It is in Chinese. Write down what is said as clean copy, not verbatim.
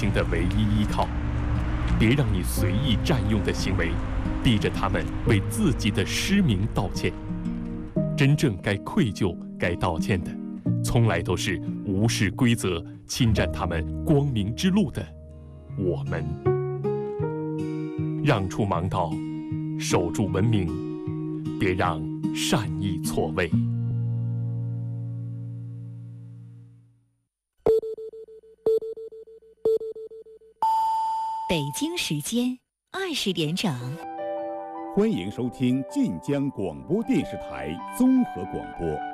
情的唯一依靠。别让你随意占用的行为，逼着他们为自己的失明道歉。真正该愧疚、该道歉的，从来都是无视规则、侵占他们光明之路的我们。让出盲道，守住文明，别让善意错位。 北京时间20点整， 欢迎收听晋江广播电视台综合广播。